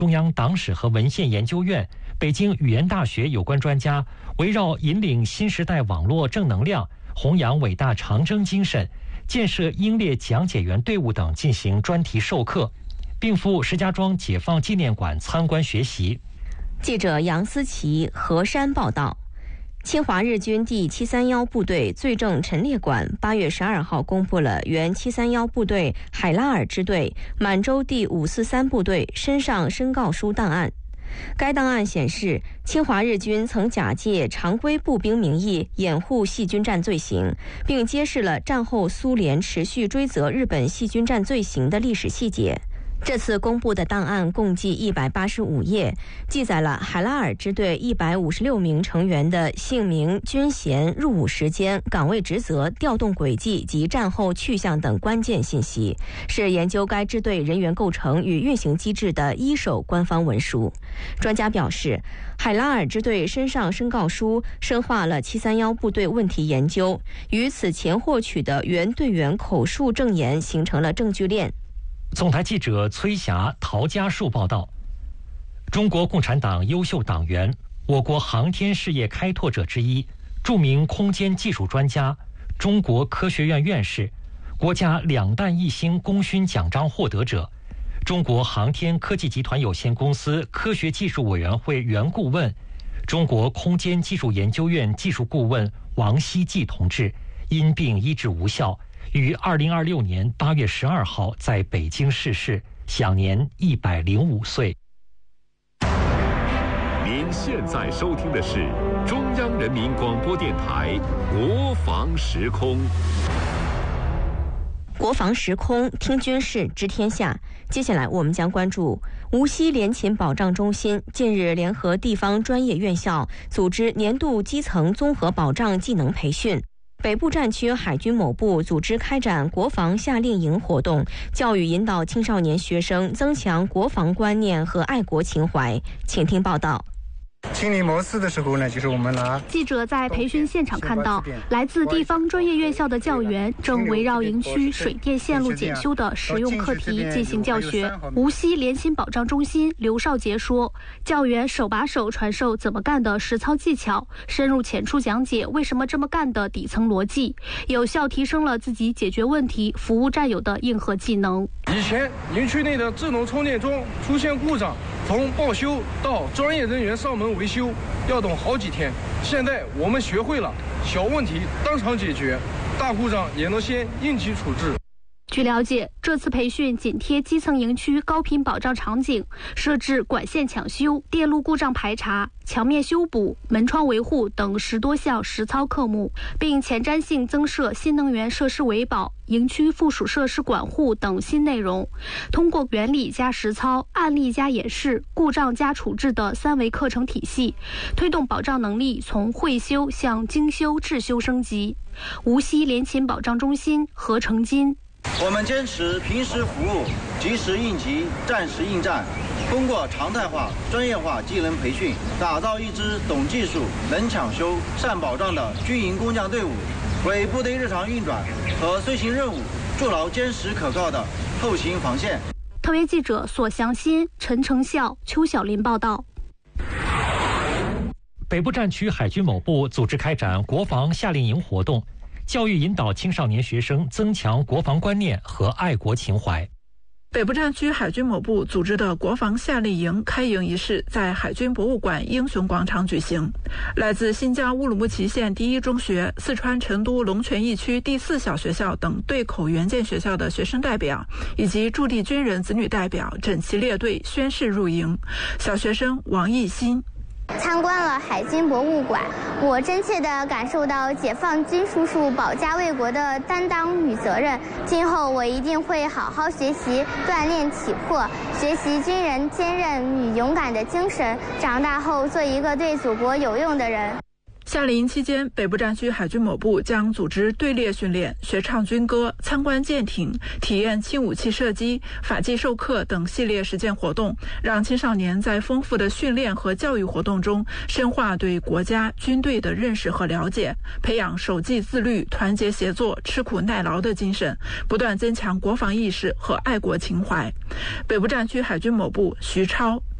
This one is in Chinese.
中央党史和文献研究院、北京语言大学有关专家围绕引领新时代网络正能量、弘扬伟大长征精神、建设英烈讲解员队伍等进行专题授课，并赴石家庄解放纪念馆参观学习。 记者杨思琪、何山报道。侵华日军第731部队罪证陈列馆8月12号公布了原731部队海拉尔支队满洲第543部队身上申告书档案。该档案显示，侵华日军曾假借常规步兵名义掩护细菌战罪行，并揭示了战后苏联持续追责日本细菌战罪行的历史细节。这次公布的档案共计185页，记载了海拉尔支队156名成员的姓名、军衔、入伍时间、岗位职责、调动轨迹及战后去向等关键信息，是研究该支队人员构成与运行机制的一手官方文书。专家表示，海拉尔支队身上申告书深化了731部队问题研究，与此前获取的原队员口述证言形成了证据链。 总台记者崔霞、陶家树报道，中国共产党优秀党员、我国航天事业开拓者之一、著名空间技术专家、中国科学院院士、国家2弹1星功勋奖章获得者、中国航天科技集团有限公司科学技术委员会原顾问、中国空间技术研究院技术顾问王希季同志因病医治无效，于2026年8月12号在北京逝世，享年105岁。 您现在收听的是中央人民广播电台国防时空。 国防时空，听军事知天下。接下来我们将关注无锡联勤保障中心近日联合地方专业院校组织年度基层综合保障技能培训。北部战区海军某部组织开展国防夏令营活动，教育引导青少年学生增强国防观念和爱国情怀。请听报道。 清理模式的时候呢，就是我们记者在培训现场看到，来自地方专业院校的教员正围绕营区水电线路检修的实用课题进行教学。无锡联勤保障中心刘少杰说，教员手把手传授怎么干的实操技巧，深入浅出讲解为什么这么干的底层逻辑，有效提升了自己解决问题、服务战友的应和技能。 以前营区内的智能充电桩出现故障，从报修到专业人员上门维修要等好几天，现在我们学会了小问题当场解决，大故障也能先应急处置。 据了解，这次培训紧贴基层营区高频保障场景，设置管线抢修、电路故障排查、墙面修补、门窗维护等10多项实操科目，并前瞻性增设新能源设施维保、营区附属设施管护等新内容。通过原理加实操、案例加演示、故障加处置的3维课程体系，推动保障能力从会修向精修智修升级。无锡联勤保障中心何成金。 我们坚持平时服务、及时应急、战时应战，通过常态化、专业化技能培训，打造一支懂技术、能抢修、善保障的军营工匠队伍，为部队日常运转和随行任务筑牢坚实可靠的后勤防线。 特约记者索祥新、陈成孝、邱小林报道。 北部战区海军某部组织开展国防夏令营活动，教育引导青少年学生增强国防观念和爱国情怀。 北部战区海军某部组织的国防夏令营开营仪式在海军博物馆英雄广场举行。来自新疆乌鲁木齐县第一中学、四川成都龙泉驿区第4小学校等对口援建学校的学生代表以及驻地军人子女代表整齐列队宣誓入营。小学生王艺新。 参观了海军博物馆，我真切地感受到解放军叔叔保家卫国的担当与责任。今后我一定会好好学习，锻炼体魄，学习军人坚韧与勇敢的精神，长大后做一个对祖国有用的人。 夏令营期间，北部战区海军某部将组织队列训练、学唱军歌、参观舰艇、体验轻武器射击、法纪授课等系列实践活动，让青少年在丰富的训练和教育活动中深化对国家、军队的认识和了解，培养守纪自律、团结协作、吃苦耐劳的精神，不断增强国防意识和爱国情怀。北部战区海军某部徐超。